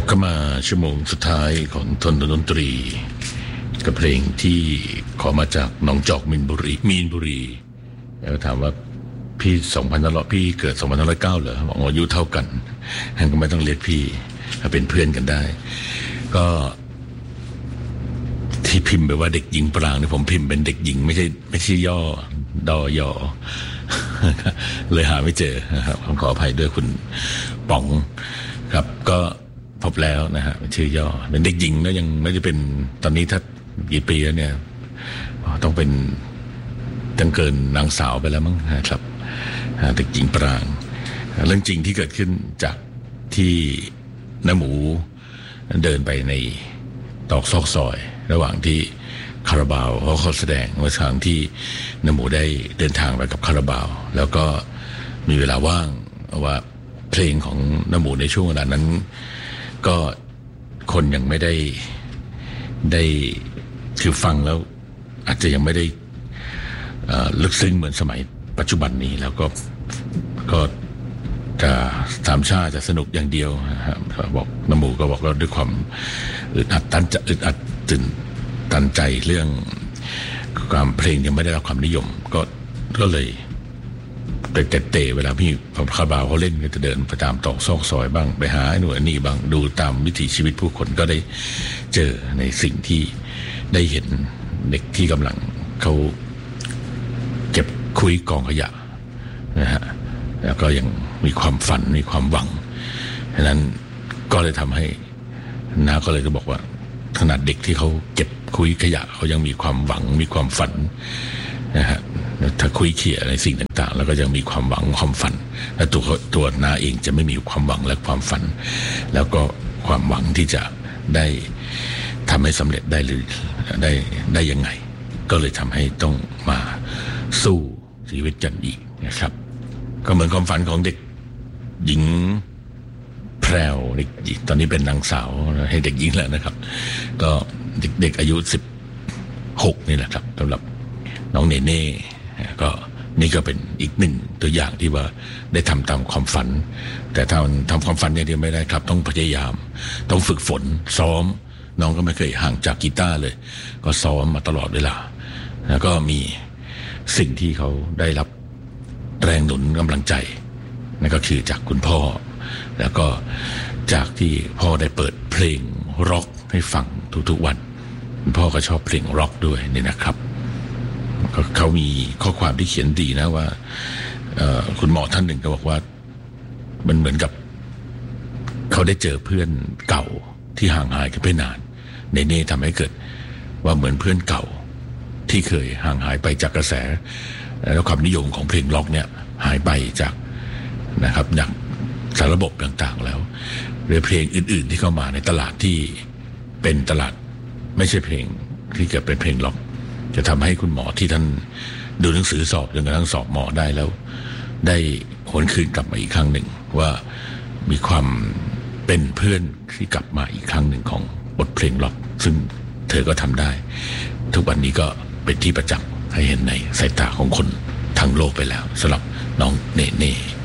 บเข้ามาชั่วโมงสุดท้ายของทนดนตรีกับเพลงที่ขอมาจากหนองจอกมีนบุรีแล้วถามว่าพี่พี่เกิด2509เหรอบอกอายุเท่ากันงั้นก็ไม่ต้องเรียกพี่เป็นเพื่อนกันได้ก็ที่พิมพ์ไปว่าเด็กหญิงปรางเนี่ยผมพิมพ์เป็นเด็กหญิงไม่ใช่ย่อดอยอเลยหาไม่เจอนะครับขออภัยด้วยคุณป๋องครับก็พบแล้วนะฮะชื่อย่อเป็นเด็กหญิงแล้วยังไม่ได้เป็นตอนนี้ถ้ากี่ปีแล้วเนี่ยต้องเป็นตั้งเกินนางสาวไปแล้วมั้งนะครับเด็กหญิงปรางเรื่องจริงที่เกิดขึ้นจากที่น้าหมูเดินไปในตอกซอกซอยระหว่างที่คาราบาวเขาแสดงว่าทางที่น้าหมูได้เดินทางไปกับคาราบาวแล้วก็มีเวลาว่างว่าเพลงของน้าหมูในช่วงเวลานั้นก็คนยังไม่ได้คือฟังแล้วอาจจะยังไม่ได้ลึกซึ้งเหมือนสมัยปัจจุบันนี้แล้วก็จะสามชาจะสนุกอย่างเดียวนะครับบอกน้ำหมูก็บอกว่าด้วยความอึดอัดตื่นตันใจเรื่องความเพลงยังไม่ได้รับความนิยมก็เลยเตะเวลาพี่คาราบาวเขาเล่นก็จะเดินไปตามตอกซอกซอยบ้างไปหาหน่วยนี่บ้างดูตามวิถีชีวิตผู้คนก็ได้เจอในสิ่งที่ได้เห็นเด็กที่กำลังเขาเก็บคุยกองขยะนะฮะแล้วก็ยังมีความฝันมีความหวังฉะนั้นก็เลยทำให้น้าก็เลยจะบอกว่าขนาดเด็กที่เขาเก็บคุยขยะเขายังมีความหวังมีความฝันนะฮะถ้าคุยเขี่ยในสิ่งต่างๆแล้วก็ยังมีความหวังความฝันและตัวน้าเองจะไม่มีความหวังและความฝันแล้วก็ความหวังที่จะได้ทำให้สำเร็จได้หรือได้ยังไงก็เลยทำให้ต้องมาสู้ชีวิตกันอีกนะครับก็เหมือนความฝันของเด็กหญิงแพรวเด็กตอนนี้เป็นนางสาวให้เด็กหญิงแล้วนะครับก็เด็กอายุ16นี่แหละครับสำหรับน้องเนเน่ก็นี่ก็เป็นอีกหนึ่งตัวอย่างที่ว่าได้ทำตามความฝันแต่ถ้าทำความฝันอย่างเดียวไม่ได้ครับต้องพยายามต้องฝึกฝนซ้อมน้องก็ไม่เคยห่างจากกีตาร์เลยก็ซ้อมมาตลอดเวลาแล้วก็มีสิ่งที่เขาได้รับแรงหนุนกำลังใจนั่นก็คือจากคุณพ่อแล้วก็จากที่พ่อได้เปิดเพลงร็อกให้ฟังทุกๆวันคุณพ่อก็ชอบเพลงร็อกด้วยนี่นะครับเขามีข้อความที่เขียนดีนะว่าคุณหมอท่านหนึ่งก็บอกว่ามันเหมือนกับเขาได้เจอเพื่อนเก่าที่ห่างหายกันไปนานเน่ทำให้เกิดว่าเหมือนเพื่อนเก่าที่เคยห่างหายไปจากกระแสแล้วความนิยมของเพลงร็อกเนี่ยหายไปจากนะครับจากสารระบบต่างๆแล้วหรือเพลงอื่นๆที่เข้ามาในตลาดที่เป็นตลาดไม่ใช่เพลงที่เกิดเป็นเพลงร็อกจะทำให้คุณหมอที่ท่านดูหนังสือสอบจนกระทั่งสอบหมอได้แล้วได้หวนคืนกลับมาอีกครั้งหนึ่งว่ามีความเป็นเพื่อนที่กลับมาอีกครั้งหนึ่งของบทเพลงร็อกซึ่งเธอก็ทำได้ทุกวันนี้ก็เป็นที่ประจักษ์ให้เห็นในสายตาของคนทั้งโลกไปแล้วสำหรับน้องเน่